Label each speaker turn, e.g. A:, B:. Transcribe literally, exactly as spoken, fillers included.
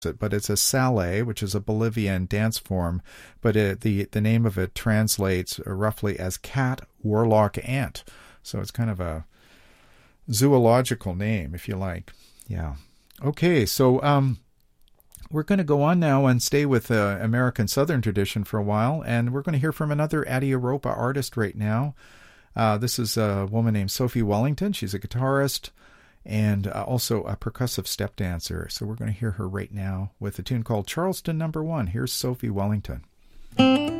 A: it, but it's a salé, which is a Bolivian dance form, but it, the, the name of it translates roughly as cat, warlock, ant. So it's kind of a zoological name, if you like. Yeah. Okay, so um, we're going to go on now and stay with uh, American Southern tradition for a while, and we're going to hear from another Adiaropa artist right now. Uh, this is a woman named Sophie Wellington. She's a guitarist and uh, also a percussive step dancer. So we're going to hear her right now with a tune called Charleston Number One. Here's Sophie Wellington.